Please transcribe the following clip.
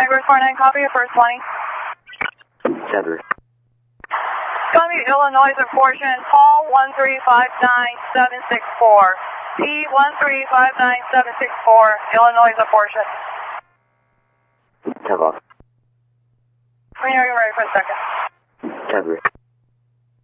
Universe 49, copy your first 20. Center. Columbia, Illinois, portion, Paul 1359764. P1359764, Illinois, portion. Tap off. When you're ready for a second. Center.